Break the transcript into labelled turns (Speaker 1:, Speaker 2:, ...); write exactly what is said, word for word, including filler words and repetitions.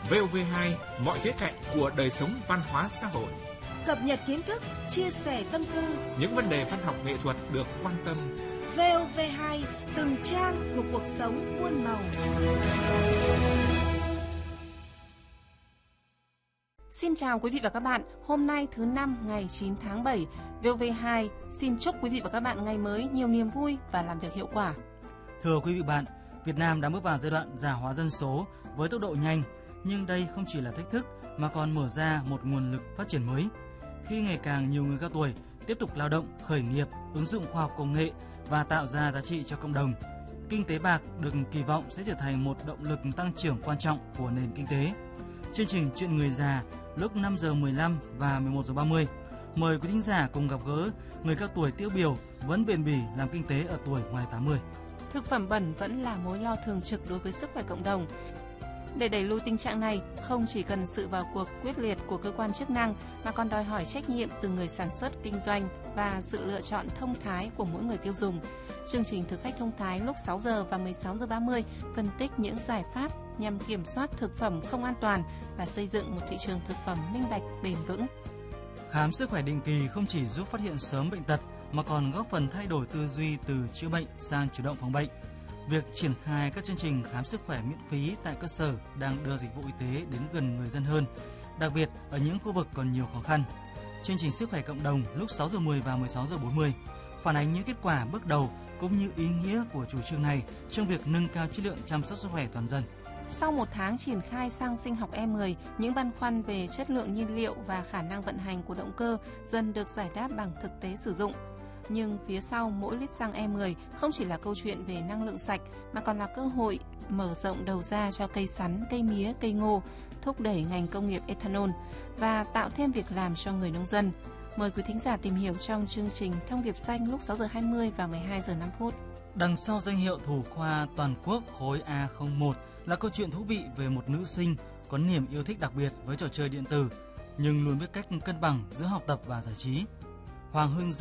Speaker 1: vê o vê hai, mọi khía cạnh của đời sống văn hóa xã hội.
Speaker 2: Cập nhật kiến thức, chia sẻ tâm tư.
Speaker 1: Những vấn đề văn học nghệ thuật được quan tâm.
Speaker 2: vê o vê hai, từng trang của cuộc sống muôn màu.
Speaker 3: Xin chào quý vị và các bạn. Hôm nay thứ năm ngày chín tháng bảy, vê o vê hai xin chúc quý vị và các bạn ngày mới nhiều niềm vui và làm việc hiệu quả.
Speaker 4: Thưa quý vị bạn, Việt Nam đang bước vào giai đoạn già hóa dân số với tốc độ nhanh, nhưng đây không chỉ là thách thức mà còn mở ra một nguồn lực phát triển mới. Khi ngày càng nhiều người cao tuổi tiếp tục lao động, khởi nghiệp, ứng dụng khoa học công nghệ và tạo ra giá trị cho cộng đồng, kinh tế bạc được kỳ vọng sẽ trở thành một động lực tăng trưởng quan trọng của nền kinh tế. Chương trình Chuyện người già lúc năm giờ mười lăm và mười một giờ ba mươi. Mời quý thính giả cùng gặp gỡ người cao tuổi tiêu biểu vẫn bền bỉ làm kinh tế ở tuổi ngoài tám mươi.
Speaker 3: Thực phẩm bẩn vẫn là mối lo thường trực đối với sức khỏe cộng đồng. Để đẩy lùi tình trạng này, không chỉ cần sự vào cuộc quyết liệt của cơ quan chức năng mà còn đòi hỏi trách nhiệm từ người sản xuất, kinh doanh và sự lựa chọn thông thái của mỗi người tiêu dùng. Chương trình Thực khách thông thái lúc sáu giờ và mười sáu giờ ba mươi phân tích những giải pháp nhằm kiểm soát thực phẩm không an toàn và xây dựng một thị trường thực phẩm minh bạch, bền vững.
Speaker 4: Khám sức khỏe định kỳ không chỉ giúp phát hiện sớm bệnh tật mà còn góp phần thay đổi tư duy từ chữa bệnh sang chủ động phòng bệnh. Việc triển khai các chương trình khám sức khỏe miễn phí tại cơ sở đang đưa dịch vụ y tế đến gần người dân hơn, đặc biệt ở những khu vực còn nhiều khó khăn. Chương trình Sức khỏe cộng đồng lúc sáu giờ mười và mười sáu giờ bốn mươi phản ánh những kết quả bước đầu cũng như ý nghĩa của chủ trương này trong việc nâng cao chất lượng chăm sóc sức khỏe toàn dân.
Speaker 3: Sau một tháng triển khai xăng sinh học E mười, những băn khoăn về chất lượng nhiên liệu và khả năng vận hành của động cơ dần được giải đáp bằng thực tế sử dụng. Nhưng phía sau mỗi lít xăng E mười không chỉ là câu chuyện về năng lượng sạch mà còn là cơ hội mở rộng đầu ra cho cây sắn, cây mía, cây ngô, thúc đẩy ngành công nghiệp ethanol và tạo thêm việc làm cho người nông dân. Mời quý thính giả tìm hiểu trong chương trình Thông điệp xanh lúc sáu giờ hai mươi và mười hai giờ năm phút.
Speaker 4: Đằng sau danh hiệu thủ khoa toàn quốc khối A không một là câu chuyện thú vị về một nữ sinh có niềm yêu thích đặc biệt với trò chơi điện tử, nhưng luôn biết cách cân bằng giữa học tập và giải trí. Hoàng Hưng